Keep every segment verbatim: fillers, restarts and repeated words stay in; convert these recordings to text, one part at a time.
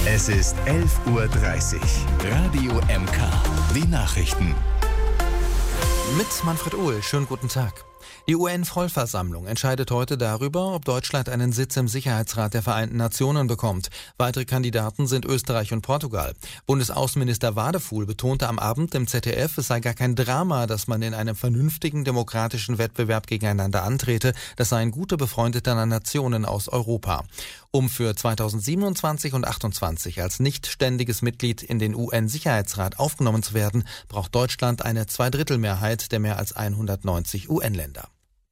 Es ist elf Uhr dreißig. Radio M K. Die Nachrichten. Mit Manfred Ohl. Schönen guten Tag. Die U N-Vollversammlung entscheidet heute darüber, ob Deutschland einen Sitz im Sicherheitsrat der Vereinten Nationen bekommt. Weitere Kandidaten sind Österreich und Portugal. Bundesaußenminister Wadefuhl betonte am Abend im Z D F, es sei gar kein Drama, dass man in einem vernünftigen demokratischen Wettbewerb gegeneinander antrete. Das seien gute Befreundete Nationen aus Europa. Um für zweitausendsiebenundzwanzig und achtundzwanzig als nicht ständiges Mitglied in den U N-Sicherheitsrat aufgenommen zu werden, braucht Deutschland eine Zweidrittelmehrheit der mehr als hundertneunzig U N-Länder.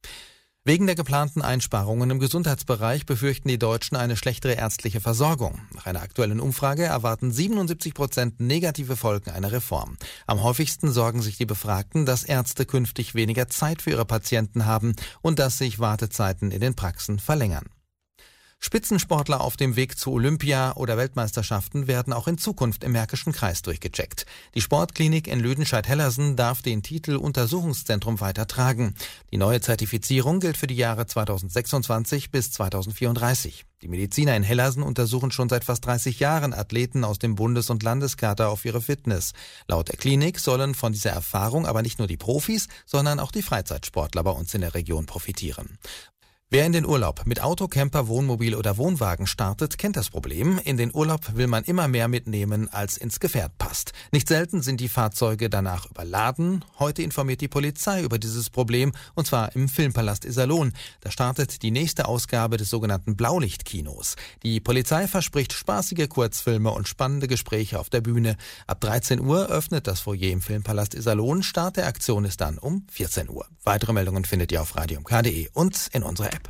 Wegen der geplanten Einsparungen im Gesundheitsbereich befürchten die Deutschen eine schlechtere ärztliche Versorgung. Nach einer aktuellen Umfrage erwarten siebenundsiebzig Prozent negative Folgen einer Reform. Am häufigsten sorgen sich die Befragten, dass Ärzte künftig weniger Zeit für ihre Patienten haben und dass sich Wartezeiten in den Praxen verlängern. Spitzensportler auf dem Weg zu Olympia oder Weltmeisterschaften werden auch in Zukunft im Märkischen Kreis durchgecheckt. Die Sportklinik in Lüdenscheid-Hellersen darf den Titel Untersuchungszentrum weiter tragen. Die neue Zertifizierung gilt für die Jahre zweitausendsechsundzwanzig bis zweitausendvierunddreißig. Die Mediziner in Hellersen untersuchen schon seit fast dreißig Jahren Athleten aus dem Bundes- und Landeskader auf ihre Fitness. Laut der Klinik sollen von dieser Erfahrung aber nicht nur die Profis, sondern auch die Freizeitsportler bei uns in der Region profitieren. Wer in den Urlaub mit Auto, Camper, Wohnmobil oder Wohnwagen startet, kennt das Problem. In den Urlaub will man immer mehr mitnehmen, als ins Gefährt passt. Nicht selten sind die Fahrzeuge danach überladen. Heute informiert die Polizei über dieses Problem, und zwar im Filmpalast Iserlohn. Da startet die nächste Ausgabe des sogenannten Blaulichtkinos. Die Polizei verspricht spaßige Kurzfilme und spannende Gespräche auf der Bühne. Ab dreizehn Uhr öffnet das Foyer im Filmpalast Iserlohn. Start der Aktion ist dann um vierzehn Uhr. Weitere Meldungen findet ihr auf radio m k punkt d e und in unserer App.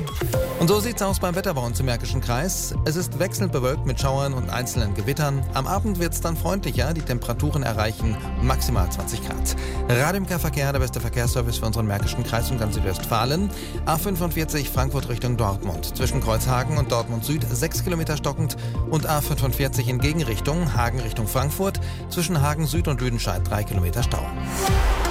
Und so sieht's aus beim Wetter bei uns im Märkischen Kreis. Es ist wechselnd bewölkt mit Schauern und einzelnen Gewittern. Am Abend wird's dann freundlicher. Die Temperaturen erreichen maximal zwanzig Grad. Radio M K Verkehr, der beste Verkehrsservice für unseren Märkischen Kreis und ganz Südwestfalen. A fünfundvierzig Frankfurt Richtung Dortmund. Zwischen Kreuzhagen und Dortmund Süd sechs Kilometer stockend. Und A fünfundvierzig in Gegenrichtung, Hagen Richtung Frankfurt. Zwischen Hagen Süd und Lüdenscheid drei Kilometer Stau.